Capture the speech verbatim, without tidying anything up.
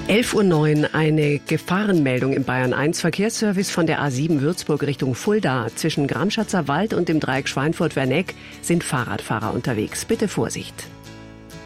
elf Uhr neun, eine Gefahrenmeldung im Bayern eins Verkehrsservice von der A sieben Würzburg Richtung Fulda. Zwischen Gramschatzer Wald und dem Dreieck Schweinfurt-Werneck sind Fahrradfahrer unterwegs. Bitte Vorsicht.